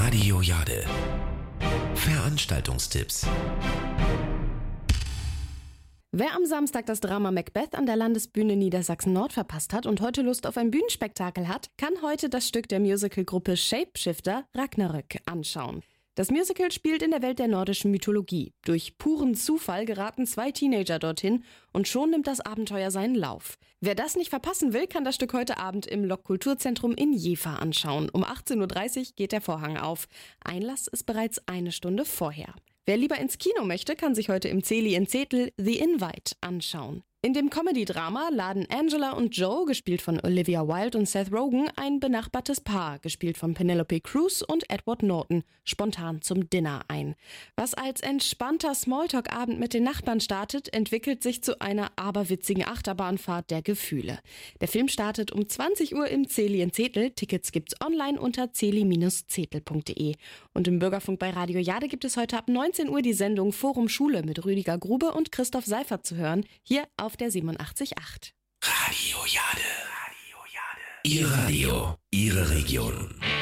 Radio Jade. Veranstaltungstipps. Wer am Samstag das Drama Macbeth an der Landesbühne Niedersachsen-Nord verpasst hat und heute Lust auf ein Bühnenspektakel hat, kann heute das Stück der Musicalgruppe Shapeshifter Ragnarök anschauen. Das Musical spielt in der Welt der nordischen Mythologie. Durch puren Zufall geraten zwei Teenager dorthin und schon nimmt das Abenteuer seinen Lauf. Wer das nicht verpassen will, kann das Stück heute Abend im Lok-Kulturzentrum in Jever anschauen. Um 18.30 Uhr geht der Vorhang auf. Einlass ist bereits eine Stunde vorher. Wer lieber ins Kino möchte, kann sich heute im Celi in Zetel The Invite anschauen. In dem Comedy-Drama laden Angela und Joe, gespielt von Olivia Wilde und Seth Rogen, ein benachbartes Paar, gespielt von Penelope Cruz und Edward Norton, spontan zum Dinner ein. Was als entspannter Smalltalk-Abend mit den Nachbarn startet, entwickelt sich zu einer aberwitzigen Achterbahnfahrt der Gefühle. Der Film startet um 20 Uhr im Celi in Zetel. Tickets gibt's online unter celi-zetel.de. Und im Bürgerfunk bei Radio Jade gibt es heute ab 19 Uhr die Sendung Forum Schule mit Rüdiger Grube und Christoph Seifert zu hören, hier auf der 87.8. Radio Jade. Ihr Radio, Ihre Region.